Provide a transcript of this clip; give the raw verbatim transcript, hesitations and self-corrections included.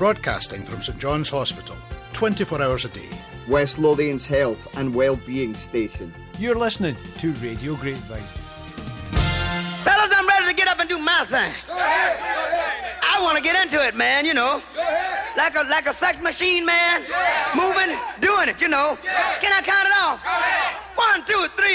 broadcasting from St John's Hospital, twenty-four hours a day. West Lothian's health and well-being station. You're listening to Radio Grapevine. Fellas, I'm ready to get up and do my thing. Go ahead. Go ahead. I want to get into it, man, you know. Go ahead. Like a like a sex machine, man. Yeah. Moving, doing it, you know. Yeah. Can I count it off? Go ahead. One, two, three.